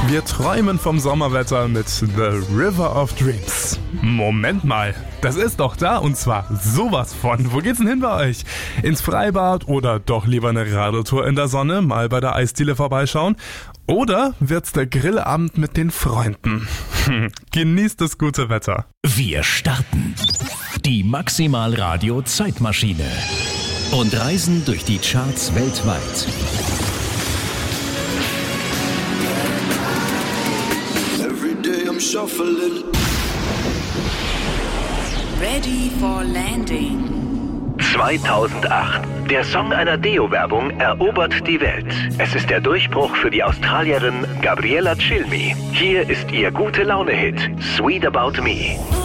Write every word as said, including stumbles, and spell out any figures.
Wir träumen vom Sommerwetter mit The River of Dreams. Moment mal, das ist doch da und zwar sowas von. Wo geht's denn hin bei euch? Ins Freibad oder doch lieber eine Radeltour in der Sonne, mal bei der Eisdiele vorbeischauen? Oder wird's der Grillabend mit den Freunden? Genießt das gute Wetter. Wir starten die Maximal Radio Zeitmaschine und reisen durch die Charts weltweit. Shuffling. Ready for landing. zweitausendacht. Der Song einer Deo-Werbung erobert die Welt. Es ist der Durchbruch für die Australierin Gabriella Cilmi. Hier ist ihr Gute-Laune-Hit Sweet About Me.